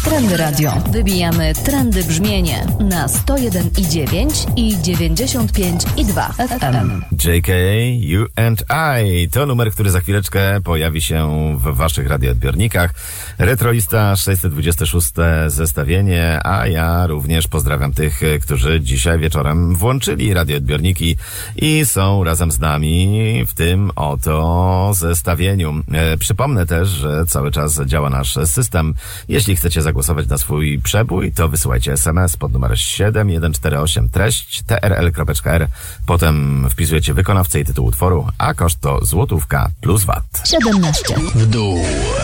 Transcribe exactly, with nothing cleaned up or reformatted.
Trendy Radio. Wybijamy trendy brzmienie na sto jeden i dziewięć i dziewięćdziesiąt pięć i dwa F M. J K, You and I. To numer, który za chwileczkę pojawi się w waszych radioodbiornikach. Retrolista sześćset dwadzieścia szóste zestawienie, a ja również pozdrawiam tych, którzy dzisiaj wieczorem włączyli radioodbiorniki i są razem z nami w tym oto zestawieniu. E, przypomnę też, że cały czas działa nasz system. Jeśli chcecie zagłosować na swój przebój, to wysyłajcie es em es pod numer siedem jeden cztery osiem, treść t r l kropka r. Potem wpisujecie wykonawcę i tytuł utworu, a koszt to złotówka plus V A T. siedemnaście W dół.